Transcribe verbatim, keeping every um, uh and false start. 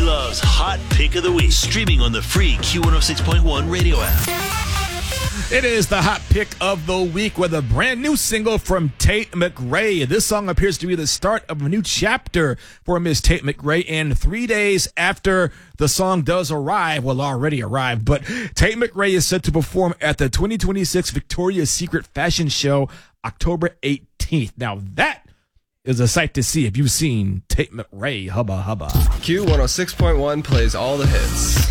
Love's Hot Pick of the Week, streaming on the free Q one oh six point one radio app. It is the Hot Pick of the Week with a brand new single from Tate McRae. This song appears to be the start of a new chapter for Miss Tate McRae, and three days after the song does arrive, well, already arrived, but Tate McRae is set to perform at the twenty twenty-six Victoria's Secret Fashion Show October eighteenth. Now that is a sight to see if you've seen Tate McRae. Hubba hubba. Q one oh six point one plays all the hits.